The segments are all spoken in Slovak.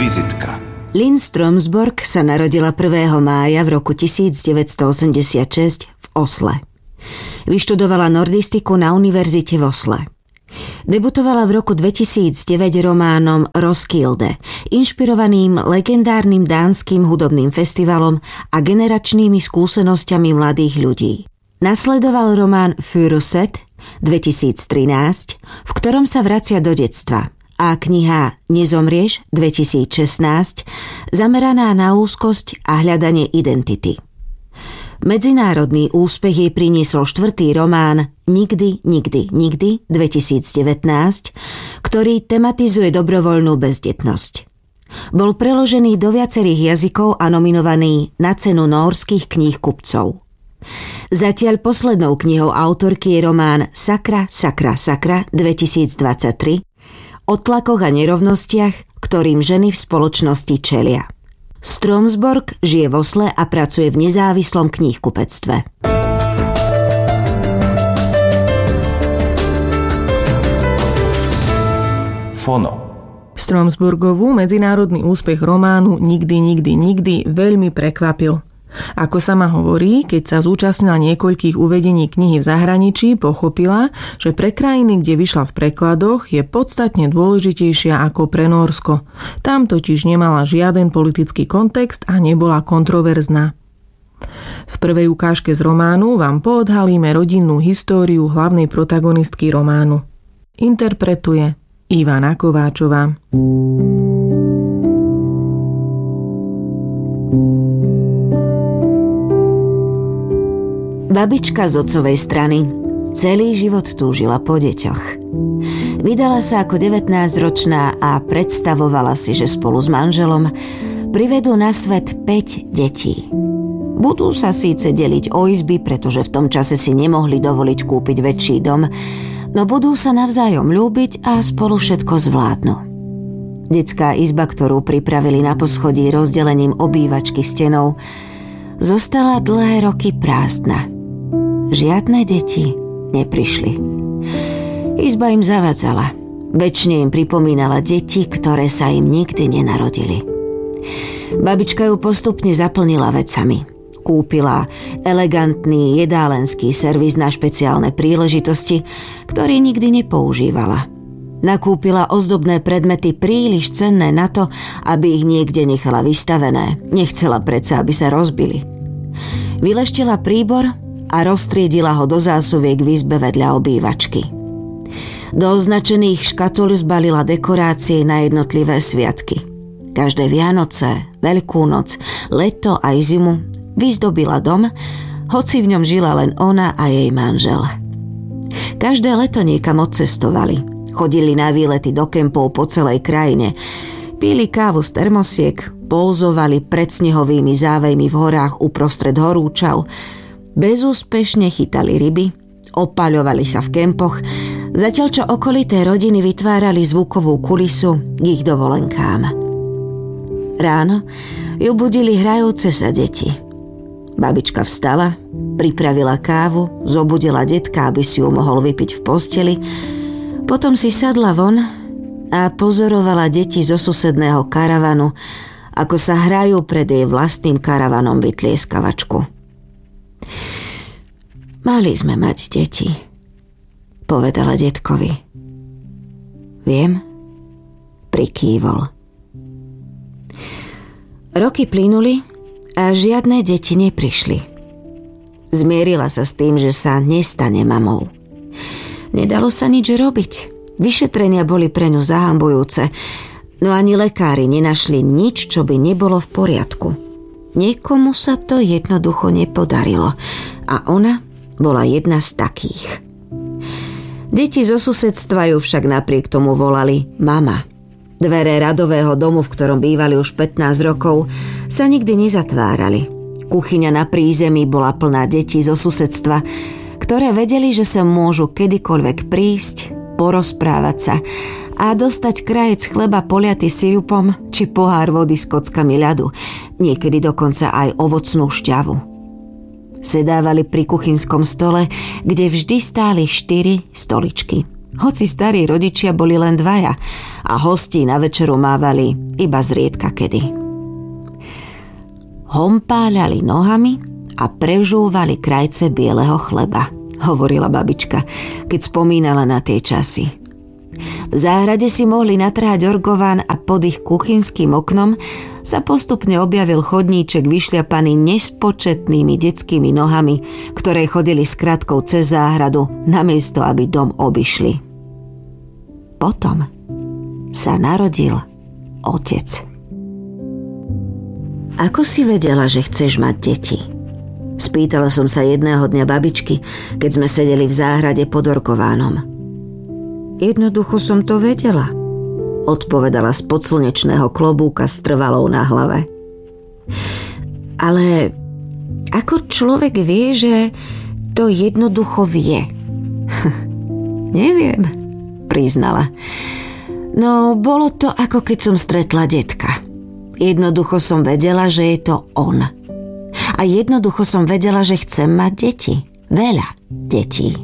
Vizitka. Lynn Stromsborg sa narodila 1. mája v roku 1986 v Osle. Vyštudovala nordistiku na univerzite v Osle. Debutovala v roku 2009 románom Roskilde, inšpirovaným legendárnym dánskym hudobným festivalom a generačnými skúsenosťami mladých ľudí. Nasledoval román Furuset 2013, v ktorom sa vracia do detstva, a kniha Nezomrieš 2016, zameraná na úzkosť a hľadanie identity. Medzinárodný úspech jej priniesol 4. román Nikdy, nikdy, nikdy 2019, ktorý tematizuje dobrovoľnú bezdetnosť. Bol preložený do viacerých jazykov a nominovaný na cenu nórskych kníh kupcov. Zatiaľ poslednou knihou autorky je román Sakra, sakra, sakra 2023 o tlakoch a nerovnostiach, ktorým ženy v spoločnosti čelia. Stromsborg žije v Osle a pracuje v nezávislom kníhkupectve. Fono. Stromsborgovú medzinárodný úspech románu Nikdy, nikdy, nikdy veľmi prekvapil. Ako sama hovorí, keď sa zúčastnila niekoľkých uvedení knihy v zahraničí, pochopila, že pre krajiny, kde vyšla v prekladoch, je podstatne dôležitejšia ako pre Nórsko. Tam totiž nemala žiaden politický kontext a nebola kontroverzná. V prvej ukážke z románu vám poodhalíme rodinnú históriu hlavnej protagonistky románu. Interpretuje Ivana Kováčová. Babička z otcovej strany celý život túžila po deťoch. Vydala sa ako 19-ročná a predstavovala si, že spolu s manželom privedú na svet 5 detí. Budú sa síce deliť o izby, pretože v tom čase si nemohli dovoliť kúpiť väčší dom, no budú sa navzájom ľúbiť a spolu všetko zvládnu. Detská izba, ktorú pripravili na poschodí rozdelením obývačky stenou, zostala dlhé roky prázdna. Žiadne deti neprišli. Izba im zavadzala. Večne im pripomínala deti, ktoré sa im nikdy nenarodili. Babička ju postupne zaplnila vecami. Kúpila elegantný jedálenský servis na špeciálne príležitosti, ktorý nikdy nepoužívala. Nakúpila ozdobné predmety príliš cenné na to, aby ich niekde nechala vystavené. Nechcela predsa, aby sa rozbili. Vyleštila príbor a roztriedila ho do zásoviek v izbe vedľa obývačky. Do označených škatul zbalila dekorácie na jednotlivé sviatky. Každé Vianoce, Veľkú noc, leto aj zimu vyzdobila dom, hoci v ňom žila len ona a jej manžel. Každé leto niekam odcestovali. Chodili na výlety do kempov po celej krajine. Pili kávu z termosiek, pózovali pred snehovými závejmi v horách uprostred horúčav, bezúspešne chytali ryby, opaľovali sa v kempoch, zatiaľ čo okolité rodiny vytvárali zvukovú kulisu k ich dovolenkám. Ráno ju budili hrajúce sa deti. Babička vstala, pripravila kávu, zobudila detka, aby si ju mohol vypiť v posteli, potom si sadla von a pozorovala deti zo susedného karavanu, ako sa hrajú pred jej vlastným karavanom vytlieskavačku. Mali sme mať deti, povedala detkovi. Viem, prikývol. Roky plynuli a žiadne deti neprišli. Zmierila sa s tým, že sa nestane mamou. Nedalo sa nič robiť. Vyšetrenia boli pre ňu zahanbujúce, no ani lekári nenašli nič, čo by nebolo v poriadku. Niekomu sa to jednoducho nepodarilo a ona bola jedna z takých. Deti zo susedstva ju však napriek tomu volali mama. Dvere radového domu, v ktorom bývali už 15 rokov, sa nikdy nezatvárali. Kuchyňa na prízemí bola plná detí zo susedstva, ktoré vedeli, že sa môžu kedykoľvek prísť, porozprávať sa a dostať krajec chleba poliaty sirupom či pohár vody s kockami ľadu, niekedy dokonca aj ovocnú šťavu. Sedávali pri kuchynskom stole, kde vždy stáli 4 stoličky. hoci starí rodičia boli len dvaja a hostí na večeru mávali iba zriedka kedy. Hompáľali nohami a prežúvali krajce bieleho chleba, hovorila babička, keď spomínala na tie časy. V záhrade si mohli natráhať orgován a pod ich kuchynským oknom sa postupne objavil chodníček vyšľapaný nespočetnými detskými nohami, ktoré chodili s kratkou cez záhradu, namiesto aby dom obišli. Potom sa narodil otec. Ako si vedela, že chceš mať deti? Spýtala som sa jedného dňa babičky, keď sme sedeli v záhrade pod orgovánom. Jednoducho som to vedela, odpovedala spod slnečného klobúka s trvalou na hlave. Ale ako človek vie, že to jednoducho vie? Neviem, priznala. No, bolo to ako keď som stretla detka. Jednoducho som vedela, že je to on. A jednoducho som vedela, že chcem mať deti. Veľa detí.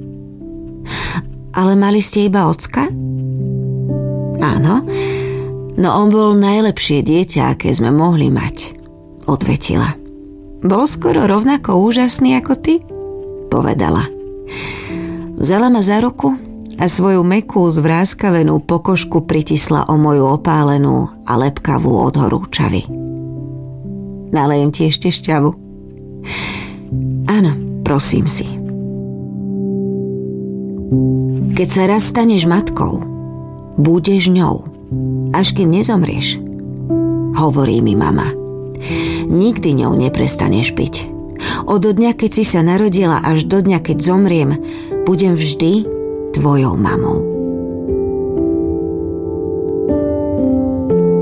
Ale mali ste iba ocka? Áno. No on bol najlepšie dieťa, aké sme mohli mať, odvetila. Bol skoro rovnako úžasný ako ty? Povedala. Vzala ma za ruku a svoju mäkkú zvráskavenú pokožku pritisla o moju opálenú a lepkavú od horúčavy. Nalejem ti ešte šťavu? Áno, prosím si. Keď sa raz staneš matkou, budeš ňou, až kým nezomrieš, hovorí mi mama. Nikdy ňou neprestaneš byť. Od dňa, keď si sa narodila, až do dňa, keď zomriem, budem vždy tvojou mamou.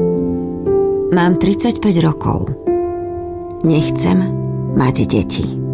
Mám 35 rokov. Nechcem mať deti.